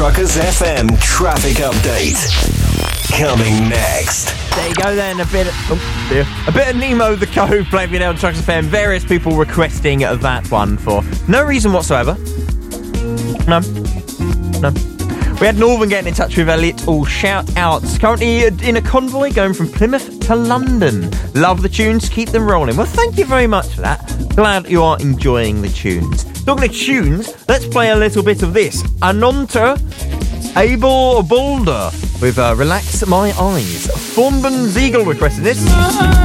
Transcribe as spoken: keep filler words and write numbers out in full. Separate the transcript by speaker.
Speaker 1: Truckers F M traffic update. Coming next.
Speaker 2: There you go then, a bit of, oh dear, a bit of Nemo the Cove playing on Truckers F M. Various people requesting that one for no reason whatsoever. No. No. We had Northern getting in touch with a little shout outs. Currently in a convoy going from Plymouth to London. Love the tunes, keep them rolling. Well, thank you very much for that. Glad you are enjoying the tunes. Talking of tunes, let's play a little bit of this. Anonta Abel Boulder with uh, Relax My Eyes. Thornburn Ziegel requested this.